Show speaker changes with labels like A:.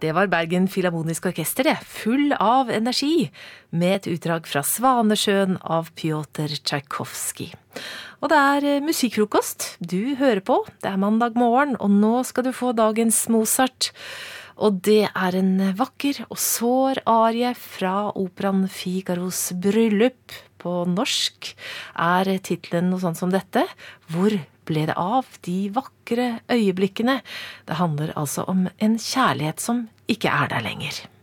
A: Det var Bergen Filharmoniske Orkester, det, full av energi, med et utdrag fra Svanesjøen av Pjotr Tchaikovsky. Og det er musikkfrokost du hører på, det er mandag morgen, og nå skal du få dagens Mozart. Og det er en vakker og sår arie fra operaen Figaros bryllup. På norsk er titlen noe sånt som dette, Hvor ble det av de vakre øyeblikkene? Det handler altså om en kjærlighet som ikke er der lenger.